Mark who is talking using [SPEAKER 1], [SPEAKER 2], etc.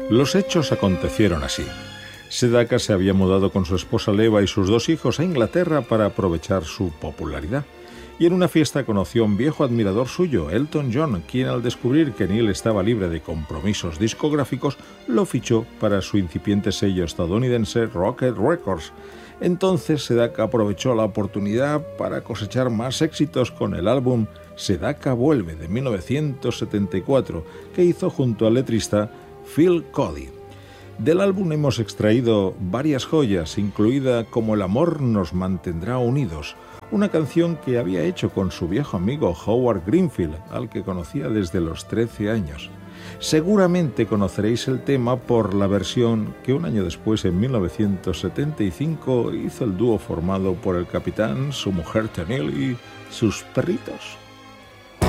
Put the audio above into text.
[SPEAKER 1] Los hechos acontecieron así. Sedaka se había mudado con su esposa Leva y sus 2 hijos a Inglaterra para aprovechar su popularidad. Y en una fiesta conoció a un viejo admirador suyo, Elton John, quien al descubrir que Neil estaba libre de compromisos discográficos, lo fichó para su incipiente sello estadounidense Rocket Records. Entonces Sedaka aprovechó la oportunidad para cosechar más éxitos con el álbum Sedaka Vuelve de 1974, que hizo junto al letrista Phil Cody. Del álbum hemos extraído varias joyas, incluida Como el amor nos mantendrá unidos, una canción que había hecho con su viejo amigo Howard Greenfield, al que conocía desde los 13 años. Seguramente conoceréis el tema por la versión que un año después, en 1975, hizo el dúo formado por el capitán, su mujer Tenille y sus perritos.